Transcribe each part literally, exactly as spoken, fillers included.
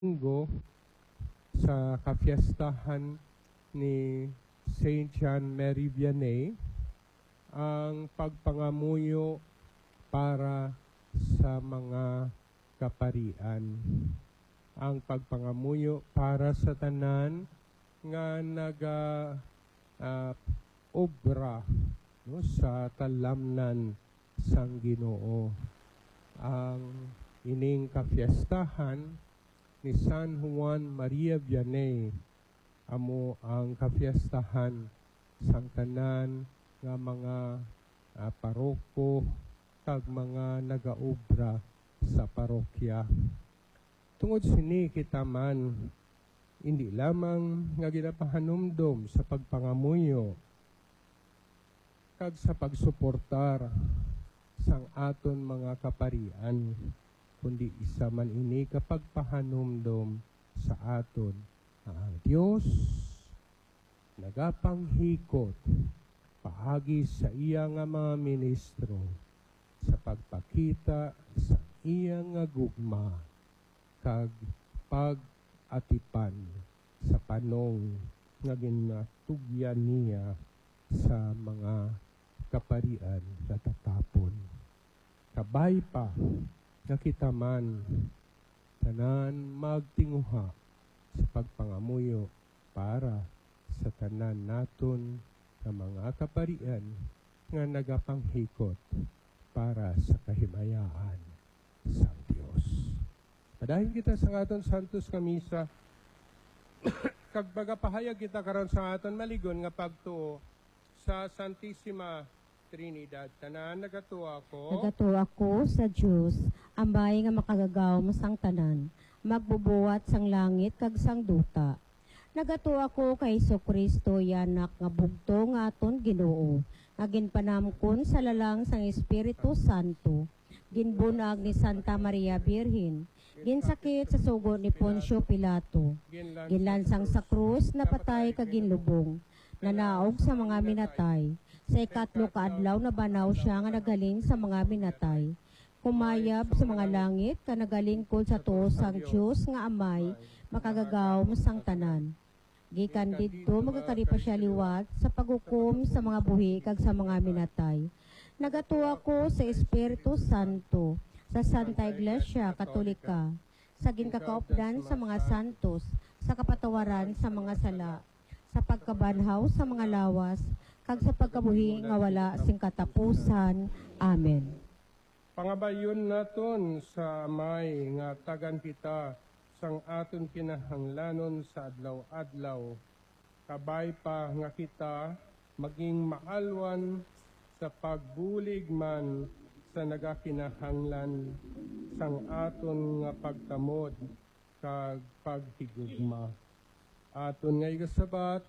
Linggo sa kapiestahan ni Saint John Mary Vianney ang pagpangamuyo para sa mga kaparian. Ang pagpangamuyo para sa tanan nga naga uh, obra no, sa talamnan sang Ginoo. Ang ining kapiestahan ni San Juan Maria Vianney amo ang kapiestahan sang tanan nga mga uh, paroko kag mga nagaobra sa parokya. Tungod sini kita man hindi lamang nga ginapahanumdom sa pagpangamuyo kag sa pagsuportar sang aton mga kaparian, kundi isa man ini kapag pahanumdom sa aton ang Diyos nagapanghikot paagi sa iya nga mga ministro sa pagpakita sa iya nga gugma kag pag-atipan sa panong nga ginatugyan niya sa mga kaparian na tatapon. Kabay pa nga kita man tanan magtinguha sa pagpangamuyo para sa tanan naton nga mga kaparian nga nagapanghikot para sa kahimayaan sa Dios. Padayon kita sa aton Santos nga misa kag pagapahayag kita karon sa aton maligon nga pagtuo sa Santissima Trinidad. Tanan nagatuo ako. Nagatuo ako sa Diyos, ambay nga makagagawom sang tanan, magbubuwat sang langit kag sang duta. Nagatuo ako kay Jesucristo, yanak nga bugto nga aton Ginoo, nga ginpanamkon sa lalang sang Espiritu Santo, ginbunag ni Santa Maria Birhen, ginsakit sa sugo ni Poncio Pilato, ginlansang sa krus, napatay kag ginlubong, nanaog sa mga minatay. Sa ikatlo kaadlaw na banaw siya nga nagaling sa mga minatay. Kumayab sa mga langit ka nagalingkod sa tuo sang Diyos nga amay makagagawom sang tanan. Gikan didto magakaripa siya liwat sa paghukom sa mga buhi kag sa mga minatay. Nagatuo ako sa Espiritu Santo sa Santa Iglesia Katolika, sa ginkakaupdan sa mga santos, sa kapatawaran sa mga sala, sa pagkabanhaw sa mga lawas, kag sa pagkabuhi nga wala sing katapusan. Amen. Pangabayon naton sa amay nga tagan kita sang aton kinahanglanon sa adlaw-adlaw. Kabay pa nga kita maging maalwan sa pagbulig man sa nagakinahanglan sang aton nga pagtamod kag paghigugma. Aton nga igasabat,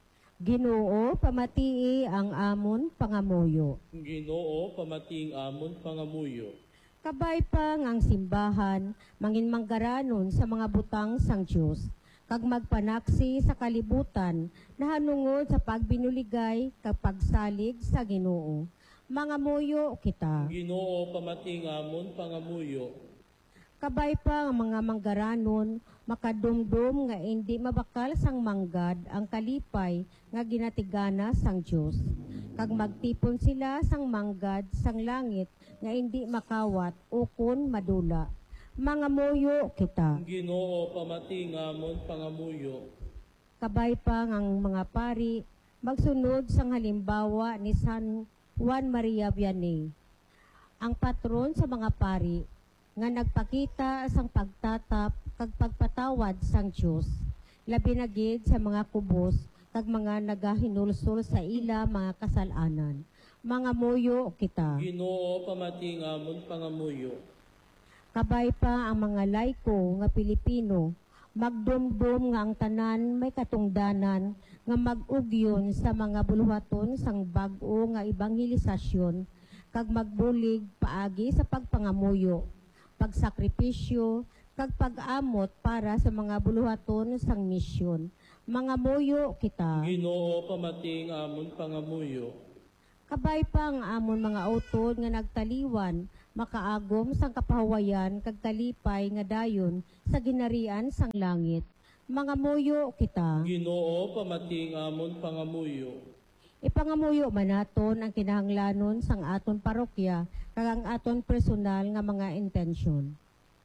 Ginoo, pamatii ang amon pangamuyo. Ginoo, pamating amon pangamuyo. Kabay pa ngang simbahan, mangin manggaranon sa mga butang sang Diyos, kag magpanaksi sa kalibutan, na hanungod sa pagbinuligay kag pagsalig sa Ginoo. Mangamuyo kita. Ginoo, pamating amon pangamuyo. Kabay pa ang mga manggaranon, makadumdum nga hindi mabakal sang manggad ang kalipay nga ginatigana sang Diyos. Kag magtipon sila sang manggad sang langit nga hindi makawat ukon madula. Mangamuyo kita. Ginoo, pamating amon pangamuyo. Kabay pa ang mga pari, magsunod sang halimbawa ni San Juan Maria Vianney, ang patron sa mga pari, nga nagpakita sang pagtatap kag pagpatawad sang Diyos, labi na gid sa mga kubos kag mga nagahinulsol sa ila mga kasalanan. Mangamuyo kita. Ginoo, pamating amon pangamuyo. Kabay pa ang mga laiko nga Pilipino, magdumdum nga ang tanan may katungdanan nga mag-ugyon sa mga buluhaton sang bag-o nga ebanghelisasyon kag magbulig paagi sa pagpangamuyo, pagsakripisyo, kag pag-amot para sa mga buluhaton sang misyon. Mangamuyo kita. Ginoo, pamating amon pangamuyo. Kabay pa ang amon mga utod nga nagtaliwan makaagom sang kapahawayan kag talipay nga dayon sa ginarian sang langit. Mga muyo kita. Ginoo pamati nga amon pangamuyo. Ipangamuyo man naton ang kinahanglanon sang aton parokya kag ang aton personal nga mga intensyon.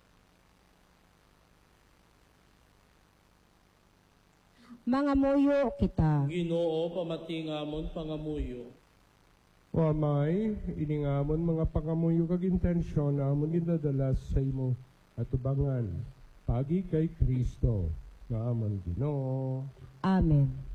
Mga muyo kita. Ginoo pamati nga amon pangamuyo. O Amay, iningamon mga pangamuyo kag intensyon na amon ginadalas sa imo at ubangan. Pagi kay Kristo nga amon Ginoo. Amen.